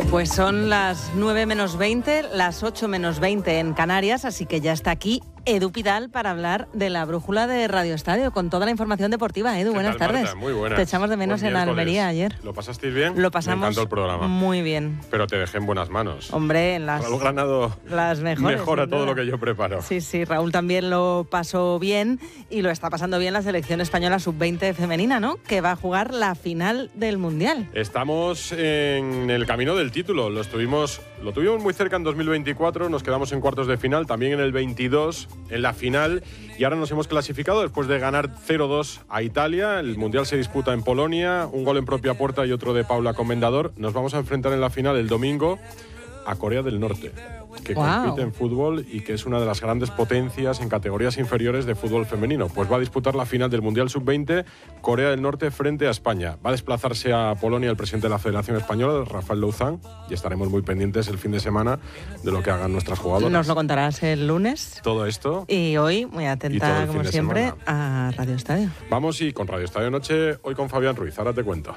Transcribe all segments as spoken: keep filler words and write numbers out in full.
Pues son las nueve menos veinte, las ocho menos veinte en Canarias, así que ya está aquí Edu Pidal para hablar de la brújula de Radio Estadio con toda la información deportiva. Edu, buenas tal, tardes. Marta? Muy buenas. Te echamos de menos en Almería ayer. ¿Lo pasasteis bien? Lo pasamos. Me encantó el programa. Muy bien. Pero te dejé en buenas manos. Hombre, en las... Raúl Granado las mejores, mejora todo lo que yo preparo. Sí, sí, Raúl también lo pasó bien y lo está pasando bien la selección española sub veinte femenina, ¿no? Que va a jugar la final del Mundial. Estamos en el camino del título. Lo estuvimos, lo tuvimos muy cerca en dos mil veinticuatro, nos quedamos en cuartos de final, también en el veintidós, en la final, y ahora nos hemos clasificado después de ganar cero dos a Italia. El Mundial se disputa en Polonia, un gol en propia puerta y otro de Paula Comendador. Nos vamos a enfrentar en la final el domingo a Corea del Norte, que wow. compite en fútbol y que es una de las grandes potencias en categorías inferiores de fútbol femenino. Pues va a disputar la final del Mundial sub veinte, Corea del Norte frente a España. Va a desplazarse a Polonia el presidente de la Federación Española, Rafael Louzán, y estaremos muy pendientes el fin de semana de lo que hagan nuestras jugadoras. Nos lo contarás el lunes. Todo esto. Y hoy, muy atenta, como siempre, a Radio Estadio. Vamos y con Radio Estadio Noche, hoy con Fabián Ruiz. Ahora te cuento.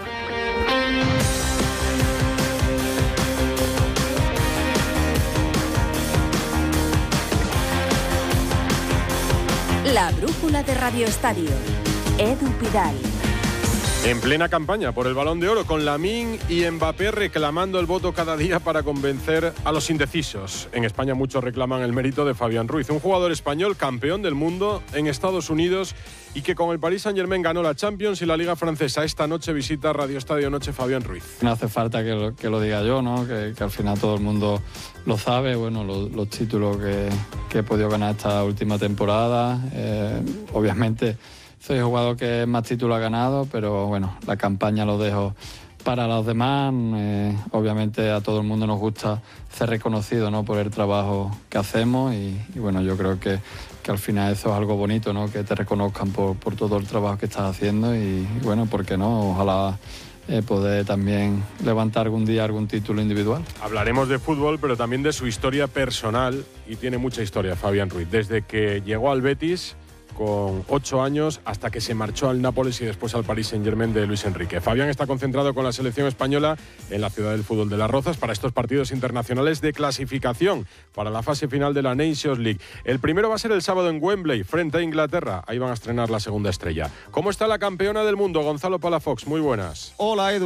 La brújula de Radio Estadio. Edu Pidal. En plena campaña por el Balón de Oro, con Lamine y Mbappé reclamando el voto cada día para convencer a los indecisos. En España muchos reclaman el mérito de Fabián Ruiz, un jugador español campeón del mundo en Estados Unidos y que con el Paris Saint-Germain ganó la Champions y la Liga Francesa. Esta noche visita Radio Estadio Noche Fabián Ruiz. No hace falta que lo, que lo diga yo, ¿no? Que, que al final todo el mundo lo sabe. Bueno, los, los títulos que, que he podido ganar esta última temporada, eh, obviamente... Soy jugador que más títulos ha ganado, pero bueno, la campaña lo dejo para los demás. Eh, obviamente a todo el mundo nos gusta ser reconocido, ¿no?, por el trabajo que hacemos y, y bueno, yo creo que, que al final eso es algo bonito, ¿no?, que te reconozcan por, por todo el trabajo que estás haciendo y, y bueno, ¿por qué no? Ojalá eh, poder también levantar algún día algún título individual. Hablaremos de fútbol, pero también de su historia personal y tiene mucha historia Fabián Ruiz. Desde que llegó al Betis con ocho años hasta que se marchó al Nápoles y después al Paris Saint-Germain de Luis Enrique. Fabián está concentrado con la selección española en la ciudad del fútbol de Las Rozas para estos partidos internacionales de clasificación para la fase final de la Nations League. El primero va a ser el sábado en Wembley, frente a Inglaterra. Ahí van a estrenar la segunda estrella. ¿Cómo está la campeona del mundo, Gonzalo Palafox? Muy buenas. Hola, Edu.